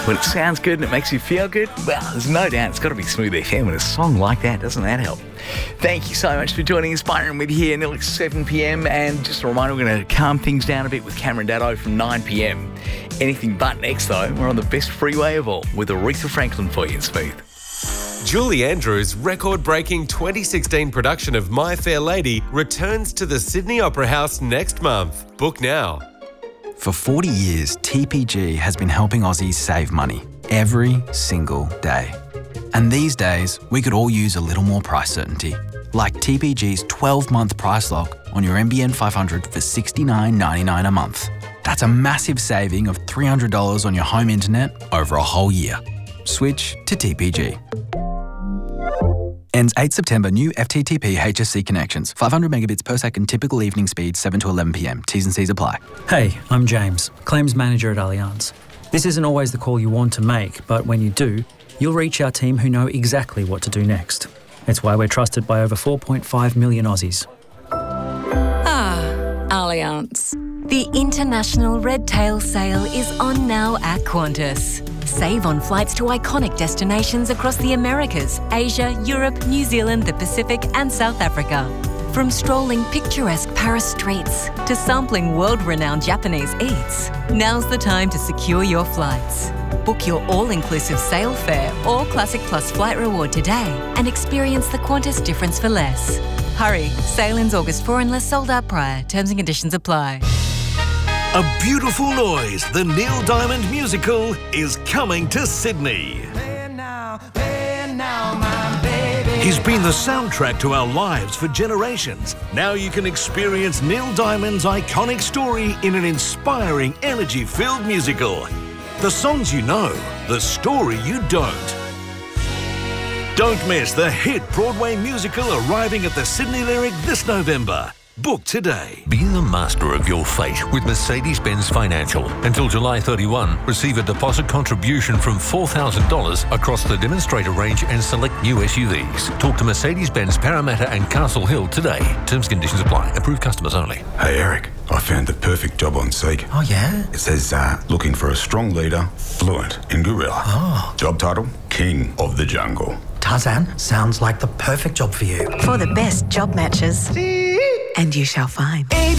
When it sounds good and it makes you feel good, well, there's no doubt it's got to be Smooth FM with a song like that. Doesn't that help? Thank you so much for joining us. Byron with you here until 7 p.m. And just a reminder, we're going to calm things down a bit with Cameron Daddo from 9 p.m. Anything but next, though, we're on the best freeway of all with Aretha Franklin for you in Smooth. Julie Andrews' record-breaking 2016 production of My Fair Lady returns to the Sydney Opera House next month. Book now. For 40 years, TPG has been helping Aussies save money every single day. And these days, we could all use a little more price certainty. Like TPG's 12-month price lock on your NBN 500 for $69.99 a month. That's a massive saving of $300 on your home internet over a whole year. Switch to TPG. Ends 8 September. New FTTP HSC connections. 500 megabits per second. Typical evening speed 7 to 11 p.m. T's and C's apply. Hey, I'm James, Claims Manager at Allianz. This isn't always the call you want to make, but when you do, you'll reach our team who know exactly what to do next. It's why we're trusted by over 4.5 million Aussies. Allianz. The International Red Tail Sale is on now at Qantas. Save on flights to iconic destinations across the Americas, Asia, Europe, New Zealand, the Pacific and South Africa. From strolling picturesque Paris streets to sampling world-renowned Japanese eats, now's the time to secure your flights. Book your all-inclusive sale fare or Classic Plus flight reward today and experience the Qantas difference for less. Hurry, sale ends August 4 unless sold out prior. Terms and conditions apply. A Beautiful Noise, the Neil Diamond musical, is coming to Sydney. He's been the soundtrack to our lives for generations. Now you can experience Neil Diamond's iconic story in an inspiring, energy-filled musical. The songs you know, the story you don't. Don't miss the hit Broadway musical arriving at the Sydney Lyric this November. Book today. Be the master of your fate with Mercedes-Benz Financial. Until July 31, receive a deposit contribution from $4,000 across the demonstrator range and select new SUVs. Talk to Mercedes-Benz Parramatta and Castle Hill today. Terms and conditions apply. Approved customers only. Hey Eric, I found the perfect job on Seek. Oh yeah? It says looking for a strong leader, fluent in gorilla. Oh. Job title, King of the Jungle. Tarzan, sounds like the perfect job for you. For the best job matches. And you shall find.